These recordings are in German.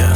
Nachgedacht.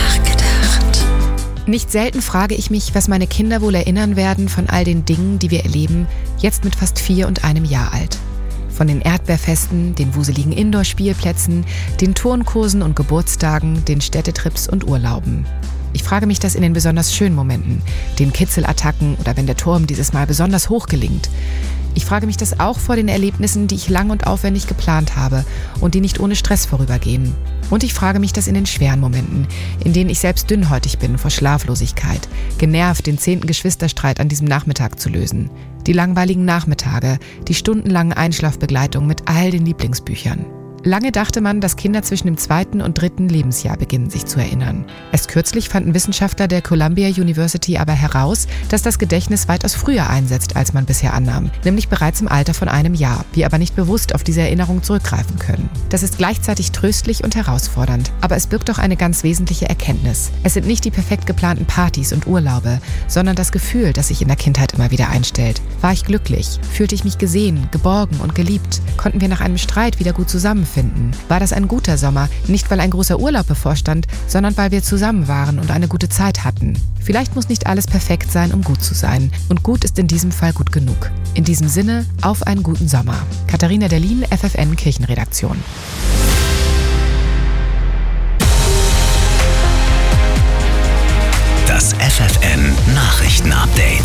Nicht selten frage ich mich, was meine Kinder wohl erinnern werden von all den Dingen, die wir erleben, jetzt mit fast 4 und einem Jahr alt. Von den Erdbeerfesten, den wuseligen Indoor-Spielplätzen, den Turnkursen und Geburtstagen, den Städtetrips und Urlauben. Ich frage mich das in den besonders schönen Momenten, den Kitzelattacken oder wenn der Turm dieses Mal besonders hoch gelingt. Ich frage mich das auch vor den Erlebnissen, die ich lang und aufwendig geplant habe und die nicht ohne Stress vorübergehen. Und ich frage mich das in den schweren Momenten, in denen ich selbst dünnhäutig bin vor Schlaflosigkeit, genervt, den 10. Geschwisterstreit an diesem Nachmittag zu lösen. Die langweiligen Nachmittage, die stundenlangen Einschlafbegleitung mit all den Lieblingsbüchern. Lange dachte man, dass Kinder zwischen dem 2. und 3. Lebensjahr beginnen, sich zu erinnern. Erst kürzlich fanden Wissenschaftler der Columbia University aber heraus, dass das Gedächtnis weitaus früher einsetzt, als man bisher annahm, nämlich bereits im Alter von einem Jahr, wir aber nicht bewusst auf diese Erinnerung zurückgreifen können. Das ist gleichzeitig tröstlich und herausfordernd, aber es birgt doch eine ganz wesentliche Erkenntnis. Es sind nicht die perfekt geplanten Partys und Urlaube, sondern das Gefühl, das sich in der Kindheit immer wieder einstellt. War ich glücklich? Fühlte ich mich gesehen, geborgen und geliebt? Konnten wir nach einem Streit wieder gut zusammenfinden? War das ein guter Sommer, nicht weil ein großer Urlaub bevorstand, sondern weil wir zusammen waren und eine gute Zeit hatten? Vielleicht muss nicht alles perfekt sein, um gut zu sein. Und gut ist in diesem Fall gut genug. In diesem Sinne, auf einen guten Sommer. Katharina Derlin, FFN Kirchenredaktion. Das FFN Nachrichten-Update.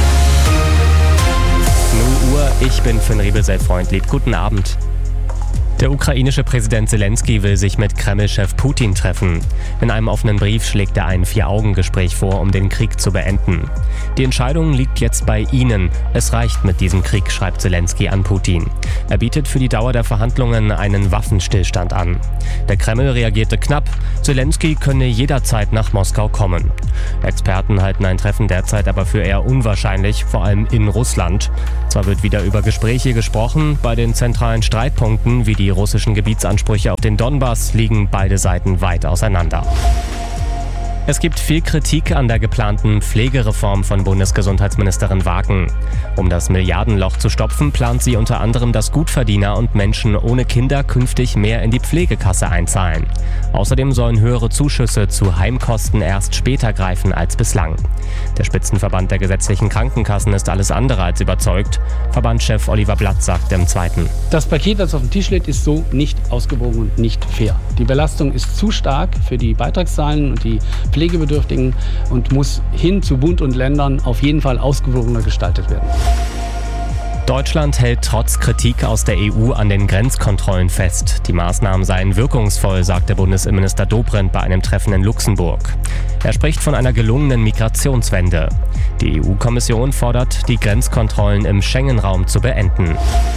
0 Uhr, ich bin Finn Riebesell-Freundlieb. Guten Abend. Der ukrainische Präsident Zelensky will sich mit Kreml-Chef Putin treffen. In einem offenen Brief schlägt er ein 4-Augen-Gespräch vor, um den Krieg zu beenden. Die Entscheidung liegt jetzt bei Ihnen. Es reicht mit diesem Krieg, schreibt Zelensky an Putin. Er bietet für die Dauer der Verhandlungen einen Waffenstillstand an. Der Kreml reagierte knapp. Zelensky könne jederzeit nach Moskau kommen. Experten halten ein Treffen derzeit aber für eher unwahrscheinlich, vor allem in Russland. Zwar wird wieder über Gespräche gesprochen, bei den zentralen Streitpunkten wie die russischen Gebietsansprüche auf den Donbass liegen beide Seiten weit auseinander. Es gibt viel Kritik an der geplanten Pflegereform von Bundesgesundheitsministerin Wagen. Um das Milliardenloch zu stopfen, plant sie unter anderem, dass Gutverdiener und Menschen ohne Kinder künftig mehr in die Pflegekasse einzahlen. Außerdem sollen höhere Zuschüsse zu Heimkosten erst später greifen als bislang. Der Spitzenverband der gesetzlichen Krankenkassen ist alles andere als überzeugt. Verbandschef Oliver Blatt sagt im Zweiten: Das Paket, das auf dem Tisch liegt, ist so nicht ausgewogen und nicht fair. Die Belastung ist zu stark für die Beitragszahlen und die Pflegebedürftigen und muss hin zu Bund und Ländern auf jeden Fall ausgewogener gestaltet werden. Deutschland hält trotz Kritik aus der EU an den Grenzkontrollen fest. Die Maßnahmen seien wirkungsvoll, sagte Bundesinnenminister Dobrindt bei einem Treffen in Luxemburg. Er spricht von einer gelungenen Migrationswende. Die EU-Kommission fordert, die Grenzkontrollen im Schengen-Raum zu beenden.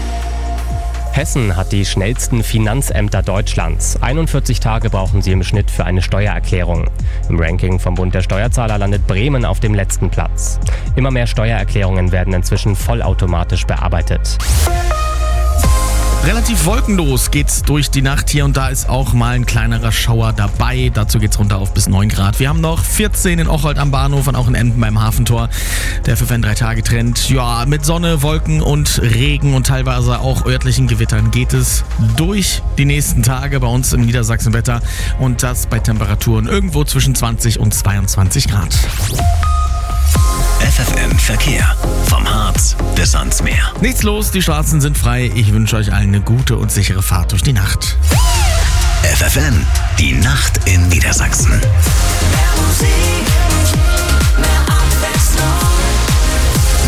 Hessen hat die schnellsten Finanzämter Deutschlands. 41 Tage brauchen sie im Schnitt für eine Steuererklärung. Im Ranking vom Bund der Steuerzahler landet Bremen auf dem letzten Platz. Immer mehr Steuererklärungen werden inzwischen vollautomatisch bearbeitet. Relativ wolkenlos geht's durch die Nacht. Hier und da ist auch mal ein kleinerer Schauer dabei. Dazu geht's runter auf bis 9 Grad. Wir haben noch 14 in Ocholt am Bahnhof und auch in Emden beim Hafentor. Der FFN 3-Tage-Trend. Ja, mit Sonne, Wolken und Regen und teilweise auch örtlichen Gewittern geht es durch die nächsten Tage bei uns im Niedersachsenwetter. Und das bei Temperaturen irgendwo zwischen 20 und 22 Grad. FFN Verkehr. Vom Harz bis ans Meer. Nichts los, die Straßen sind frei. Ich wünsche euch allen eine gute und sichere Fahrt durch die Nacht. FFN, die Nacht in Niedersachsen.